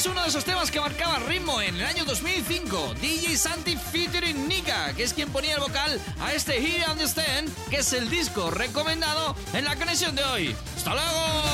es uno de esos temas que marcaba ritmo en el año 2005. DJ Santi featuring Nika, que es quien ponía el vocal a este Here Understand, que es el disco recomendado en la conexión de hoy. ¡Hasta luego!